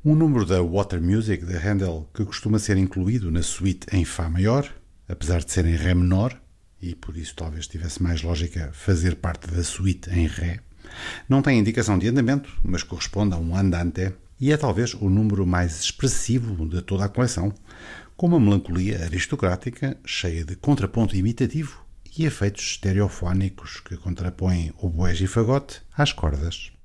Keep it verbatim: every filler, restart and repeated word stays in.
Um número da Water Music de Handel que costuma ser incluído na suíte em Fá maior, apesar de ser em Ré menor, e por isso talvez tivesse mais lógica fazer parte da suíte em Ré, não tem indicação de andamento, mas corresponde a um andante, e é talvez o número mais expressivo de toda a coleção, com uma melancolia aristocrática cheia de contraponto imitativo e efeitos estereofónicos que contrapõem oboés e fagote às cordas.